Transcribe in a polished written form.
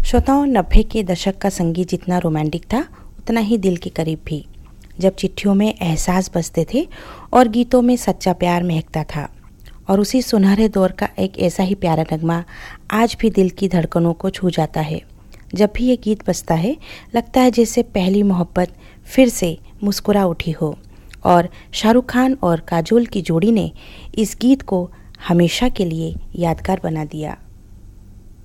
श्रोताओं, 90 के दशक का संगीत जितना रोमांटिक था उतना ही दिल के करीब भी। जब चिट्ठियों में एहसास बसते थे और गीतों में सच्चा प्यार महकता था। और उसी सुनहरे दौर का एक ऐसा ही प्यारा नगमा आज भी दिल की धड़कनों को छू जाता है। जब भी ये गीत बजता है लगता है जैसे पहली मोहब्बत फिर से मुस्कुरा उठी हो। और शाहरुख खान और काजोल की जोड़ी ने इस गीत को हमेशा के लिए यादगार बना दिया।